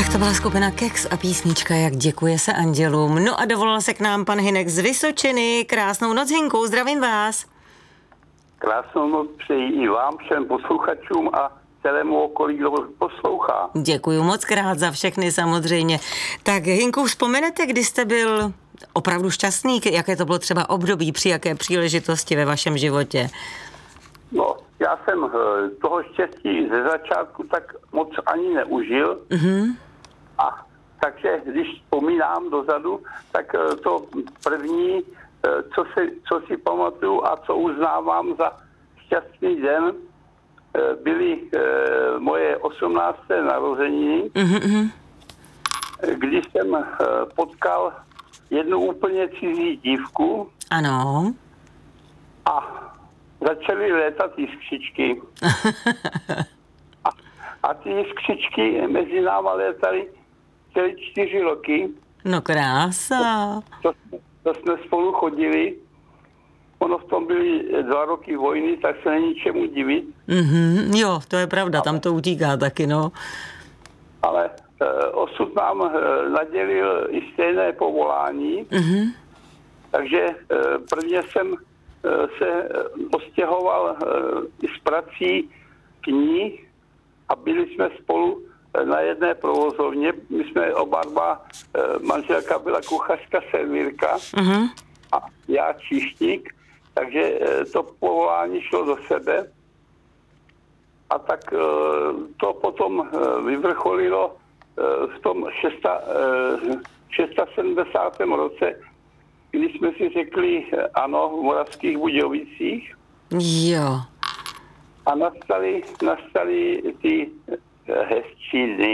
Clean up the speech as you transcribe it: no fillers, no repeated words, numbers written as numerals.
Tak to byla skupina Kex a písnička Jak děkuje se andělům. No a dovolal se k nám pan Hynek z Vysočiny. Krásnou noc, Hynku, zdravím vás. Krásnou noc přeji i vám, všem posluchačům a celému okolí, kdo poslouchá. Děkuju moc krát za všechny samozřejmě. Tak Hynku, vzpomenete, kdy jste byl opravdu šťastný? Jaké to bylo třeba období, při jaké příležitosti ve vašem životě? No, já jsem toho štěstí ze začátku tak moc ani neužil. Mm-hmm. A takže když vzpomínám dozadu, tak to první, co si pamatuju a co uznávám za šťastný den, byly moje 18. narozeniny, mm-hmm. kdy jsem potkal jednu úplně cizí dívku. Ano. A začaly létat jiskřičky. a ty jiskřičky mezi náma létaly celé 4 roky. No krása. To jsme spolu chodili. Ono v tom byly 2 roky vojny, tak se není čemu divit. Mm-hmm, jo, to je pravda, tam to utíká taky, no. Ale osud nám nadělil i stejné povolání. Mm-hmm. Takže prvně jsem se ostěhoval s prací k ní a byli jsme spolu na jedné provozovně. My jsme oba dva, manželka byla kuchařka, servírka, uh-huh. a já číšník, takže to povolání šlo do sebe. A tak to potom vyvrcholilo v tom 76. roce, když jsme si řekli ano v Moravských Budějovicích. Jo. A nastaly ty hezčí dny.